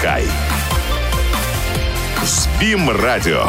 Хай. С БИМ-радио.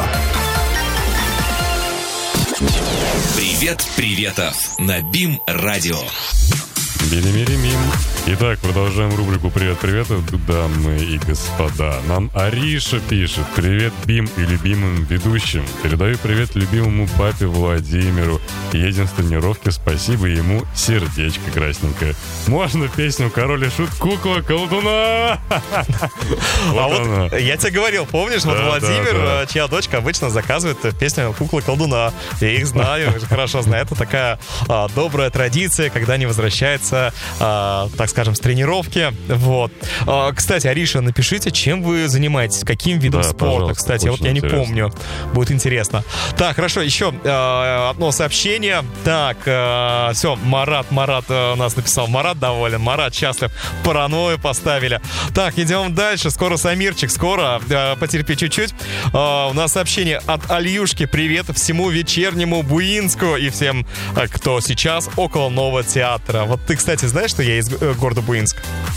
Привет, приветов на БИМ-радио. Били-мили-мим. Итак, продолжаем рубрику «Привет-привет», дамы и господа. Нам Ариша пишет: «Привет, Бим и любимым ведущим. Передаю привет любимому папе Владимиру. Едем с тренировки, спасибо ему, сердечко красненькое. Можно песню «Король и Шут», «Кукла колдуна»?» А вот я тебе говорил, помнишь, вот Владимир, чья дочка обычно заказывает песню «Кукла колдуна». Я их знаю, хорошо знаю. Это такая добрая традиция, когда они возвращаются, так скажем, с тренировки. Вот. Кстати, Ариша, напишите, чем вы занимаетесь, каким видом спорта. Кстати, вот я не помню. Будет интересно. Так, хорошо, еще одно сообщение. Так, все, Марат у нас написал. Марат доволен, Марат счастлив. Паранойю поставили. Так, идем дальше. Скоро Самирчик, скоро. Потерпи чуть-чуть. У нас сообщение от Альюшки. Привет всему вечернему Буинску и всем, кто сейчас около нового театра. Вот ты, кстати, знаешь, что я из города Буинск?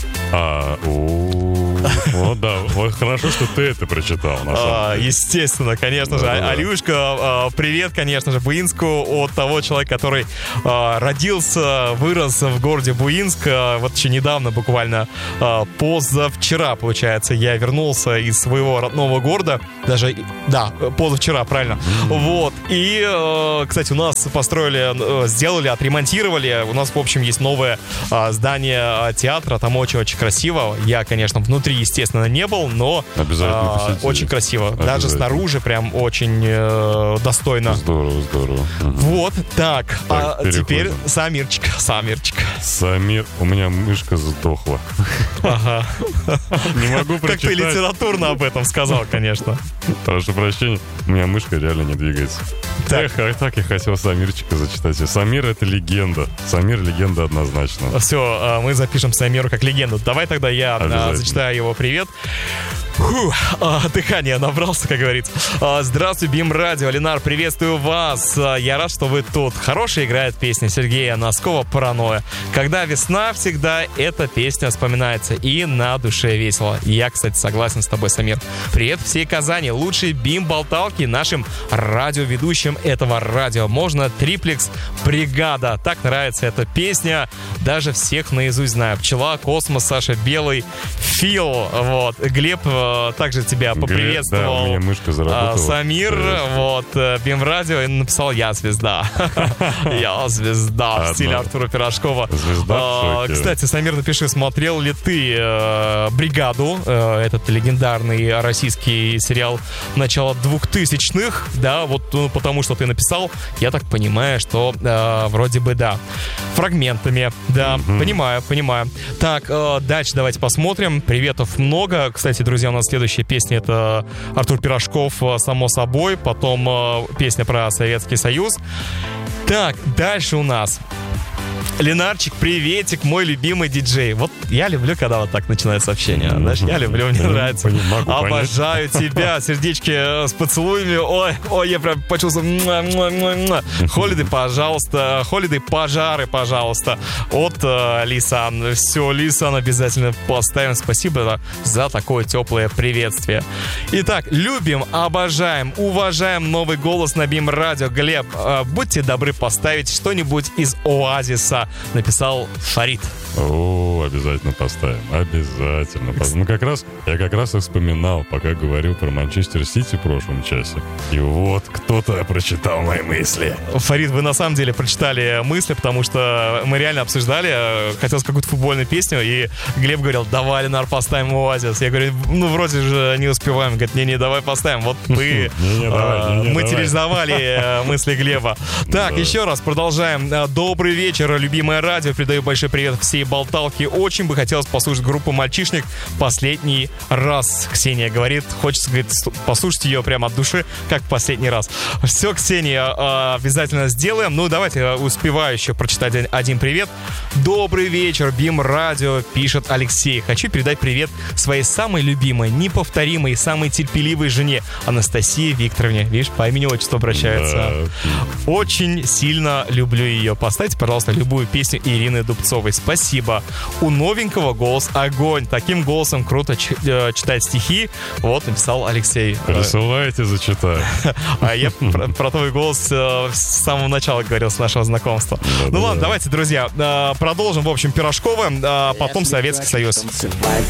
Вот, да, вот хорошо, что ты это прочитал, на самом деле. Естественно, конечно же. Алюшка, привет, конечно же, Буинску от того человека, который родился, вырос в городе Буинск. Вот еще недавно, буквально позавчера, получается, я вернулся из своего родного города. Даже, да, позавчера, правильно. Вот. И, кстати, у нас сделали, отремонтировали. У нас, в общем, есть новое здание театра. Там очень-очень красиво. Я, конечно, внутри, естественно, не был, но очень красиво. Даже снаружи прям очень достойно. Здорово. Вот, так. Теперь Самирчик. Самир, у меня мышка сдохла. Ага. Не могу прочитать. Как ты литературно об этом сказал, конечно. Прошу прощения, у меня мышка реально не двигается. Так я хотел Самирчика зачитать. Самир — это легенда. Самир — легенда однозначно. Все, мы запишем Самиру как легенду. Давай тогда я зачитаю его привет. Дыхание набрался, как говорится. Здравствуй, БИМ-радио. Ленар, приветствую вас. Я рад, что вы тут. Хорошая играет песня Сергея Носкова «Паранойя». Когда весна, всегда эта песня вспоминается. И на душе весело. Я, кстати, согласен с тобой, Самир. Привет всей Казани. Лучшие БИМ-болталки нашим радиоведущим этого радио. Можно триплекс «Бригада». Так нравится эта песня. Даже всех наизусть знаю. Пчела, Космос, Саша Белый, Фил. Вот. Глеб также тебя поприветствовал. Да, у меня мышка заработала. Самир, вот, БИМ-радио, и написал: «Я звезда». Я звезда в стиле Артура Пирожкова. Звезда. Кстати, Самир, напиши, смотрел ли ты «Бригаду», этот легендарный российский сериал начала 2000-х, да, вот потому что ты написал, я так понимаю, что вроде бы да. Фрагментами, да, понимаю. Так, дальше давайте посмотрим. Приветов много. Кстати, друзья, у нас следующая песня — это Артур Пирожков «Само собой», потом песня про Советский Союз. Так, дальше у нас Ленарчик, приветик, мой любимый диджей. Вот я люблю, когда вот так начинает сообщение. Знаешь, я люблю, мне нравится. Обожаю тебя, сердечки с поцелуями. Ой, я прям почувствовал. Холидей, пожалуйста. Холидей, пожары, пожалуйста. От Лисан. Все, Лисан обязательно поставим. Спасибо за такое теплое приветствие. Итак, любим, обожаем, уважаем новый голос на БИМ-радио. Глеб, будьте добры поставить что-нибудь из «Оазиса», написал Фарид. Обязательно поставим. Обязательно. Я как раз и вспоминал, пока говорил про Манчестер Сити в прошлом часе. И вот кто-то прочитал мои мысли. Фарид, вы на самом деле прочитали мысли, потому что мы реально обсуждали, хотелось какую-то футбольную песню, и Глеб говорил: давай, Ленар, поставим «Оазис». Я говорю: вроде же не успеваем. Говорит: не, давай поставим. Вот мы материализовали мысли Глеба. Так, еще раз продолжаем. Добрый вечер, любимое радио. Передаю большой привет всей болталки. Очень бы хотелось послушать группу «Мальчишник» последний раз. Ксения говорит, хочется, говорит, послушать ее прямо от души, как в последний раз. Все, Ксения, обязательно сделаем. Ну, давайте успеваю еще прочитать один привет. Добрый вечер, Бим Радио, пишет Алексей. Хочу передать привет своей самой любимой, неповторимой, самой терпеливой жене Анастасии Викторовне. Видишь, по имени-отчеству обращается. Да. Очень сильно люблю ее. Поставьте, пожалуйста, любую песню Ирины Дубцовой. Спасибо. У новенького голос огонь. Таким голосом круто читать стихи. Вот, написал Алексей. Присылайте, зачитаю. А я про твой голос с самого начала говорил, с нашего знакомства. Ну ладно, давайте, друзья, продолжим, в общем, Пирожкова, а потом Советский Союз.